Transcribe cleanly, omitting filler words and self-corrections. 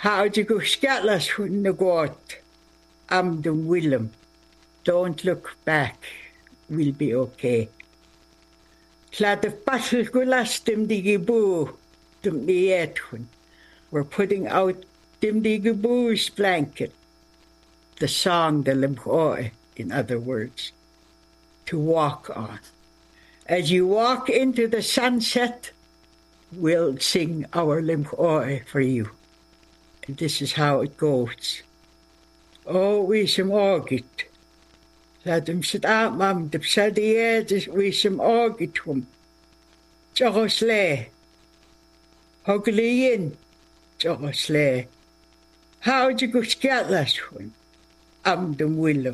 How'd you go scatlas when the goat? I'm the Willem. Don't look back. We'll be okay. Glad the battle go last dim the gibu. Dum the etchun. We're putting out dim the gibu's blanket. The song the limhoe, in other words. To walk on. As you walk into the sunset, we'll sing our limhoe for you. And this is how it goes. Oh, we some orgit. Let them sit out, mam, the psadier, we some orgit hum. Jogosle. Hogliin. Jogosle. How'd you go scatlas one? I'm the Willem.